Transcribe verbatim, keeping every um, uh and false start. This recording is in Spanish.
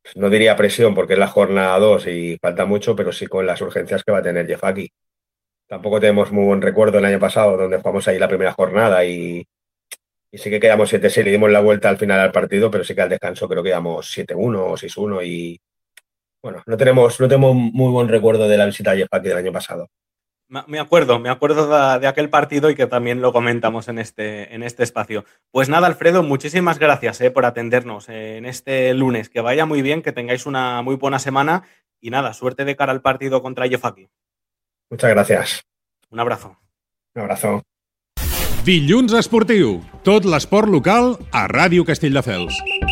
no diría presión porque es la jornada dos y falta mucho, pero sí con las urgencias que va a tener Jeff aquí. Tampoco tenemos muy buen recuerdo el año pasado, donde jugamos ahí la primera jornada y, y sí que quedamos siete seis, le dimos la vuelta al final al partido, pero sí que al descanso creo que quedamos siete uno o seis uno y bueno, no tenemos, no tenemos muy buen recuerdo de la visita a Jeff aquí del año pasado. Ma- Me acuerdo, me acuerdo de, de aquel partido y que también lo comentamos en este, en este espacio. Pues nada, Alfredo, muchísimas gracias eh, por atendernos eh, en este lunes. Que vaya muy bien, que tengáis una muy buena semana y nada, suerte de cara al partido contra Yefaki. Muchas gracias. Un abrazo. Un abrazo. Dilluns Esportiu. Tot l'esport local a Ràdio Castelldefels.